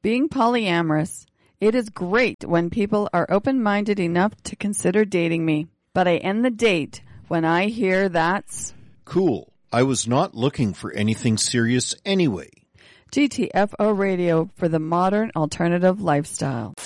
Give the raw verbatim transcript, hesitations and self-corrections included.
being polyamorous. It is great when people are open-minded enough to consider dating me. But I end the date when I hear that's... Cool. I was not looking for anything serious anyway. G T F O Radio for the modern alternative lifestyle.